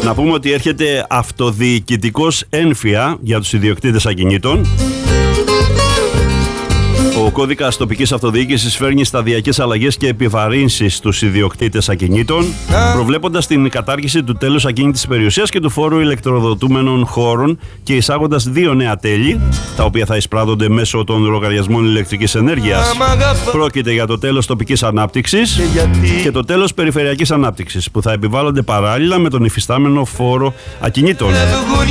Να πούμε ότι έρχεται αυτοδιοικητικός ένφια για τους ιδιοκτήτες ακινήτων. Ο κώδικας τοπικής αυτοδιοίκησης φέρνει σταδιακές αλλαγές και επιβαρύνσεις στους ιδιοκτήτες ακινήτων, προβλέποντας την κατάργηση του τέλους ακίνητης περιουσίας και του φόρου ηλεκτροδοτούμενων χώρων και εισάγοντας 2 νέα τέλη, τα οποία θα εισπράττονται μέσω των λογαριασμών ηλεκτρικής ενέργειας. Πρόκειται για το τέλος τοπικής ανάπτυξης και το τέλος περιφερειακής ανάπτυξης, που θα επιβάλλονται παράλληλα με τον υφιστάμενο φόρο ακινήτων.